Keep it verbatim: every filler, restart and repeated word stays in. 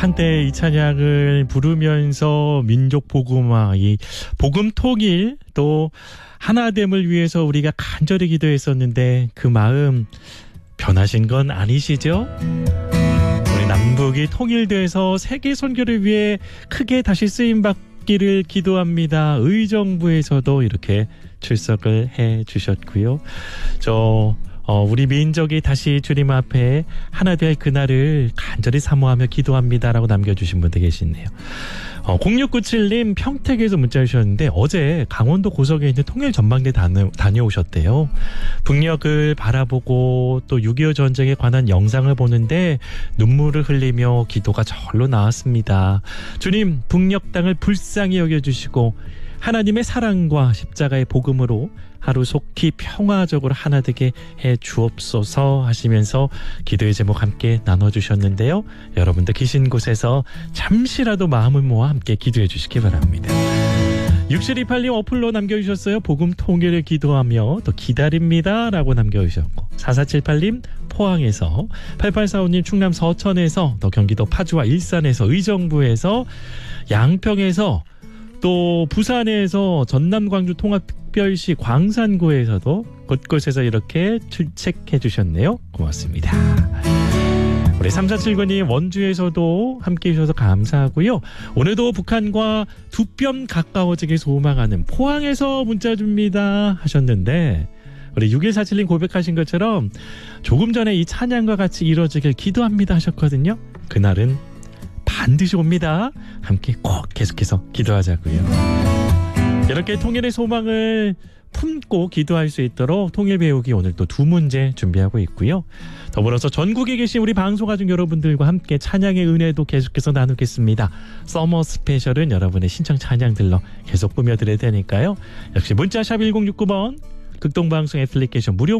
한때 이 찬양을 부르면서 민족 복음화, 이 복음 통일 또 하나됨을 위해서 우리가 간절히 기도했었는데 그 마음 변하신 건 아니시죠? 우리 남북이 통일돼서 세계 선교를 위해 크게 다시 쓰임받기를 기도합니다. 의정부에서도 이렇게 출석을 해 주셨고요. 저 어, 우리 민족이 다시 주님 앞에 하나 될 그날을 간절히 사모하며 기도합니다라고 남겨주신 분들 계시네요. 어, 공육구칠 님 평택에서 문자 주셨는데 어제 강원도 고성에 있는 통일전망대 다녀, 다녀오셨대요. 북녘을 바라보고 또 육이오 전쟁에 관한 영상을 보는데 눈물을 흘리며 기도가 절로 나왔습니다. 주님, 북녘 땅을 불쌍히 여겨주시고 하나님의 사랑과 십자가의 복음으로 하루 속히 평화적으로 하나 되게 해 주옵소서 하시면서 기도의 제목 함께 나눠주셨는데요. 여러분들 계신 곳에서 잠시라도 마음을 모아 함께 기도해 주시기 바랍니다. 육칠이팔 님 어플로 남겨주셨어요. 복음 통일을 기도하며 또 기다립니다 라고 남겨주셨고, 사사칠팔 님 포항에서, 팔팔사오 님 충남 서천에서, 또 경기도 파주와 일산에서, 의정부에서, 양평에서, 또 부산에서, 전남 광주 통합특별시 광산구에서도 곳곳에서 이렇게 출첵해 주셨네요. 고맙습니다. 우리 삼사칠구 님 원주에서도 함께해 주셔서 감사하고요. 오늘도 북한과 두 뼘 가까워지길 소망하는 포항에서 문자 줍니다 하셨는데, 우리 육일사칠 님 고백하신 것처럼 조금 전에 이 찬양과 같이 이루어지길 기도합니다 하셨거든요. 그날은 반드시 옵니다. 함께 꼭 계속해서 기도하자고요. 이렇게 통일의 소망을 품고 기도할 수 있도록 통일 배우기 오늘 또 두 문제 준비하고 있고요. 더불어서 전국에 계신 우리 방송가족 여러분들과 함께 찬양의 은혜도 계속해서 나누겠습니다. 서머 스페셜은 여러분의 신청 찬양들로 계속 꾸며드릴 테니까요. 역시 문자샵 일공육구 번, 극동방송 애플리케이션 무료